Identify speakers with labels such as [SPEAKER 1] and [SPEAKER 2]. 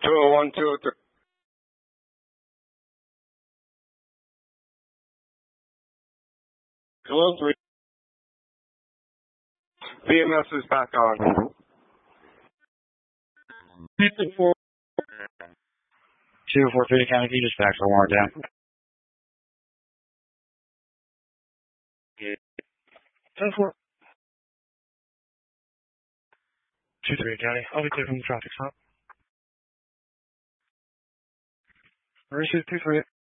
[SPEAKER 1] 201, 203. Hello, 3. BMS is back on.
[SPEAKER 2] 243 County, can you just back for warrant down?
[SPEAKER 3] 10-4. 2-3 County, I'll be clear from the traffic stop. Received 2-3.